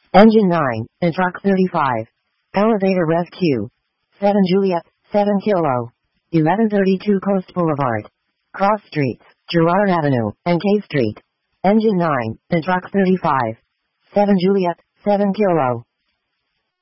Engine 9, and Truck 35. Elevator rescue. 7 Juliet, 7 Kilo. 1132 Coast Boulevard. Cross Streets, Girard Avenue, and K Street. Engine 9, and Truck 35. 7 Juliet, 7 Kilo.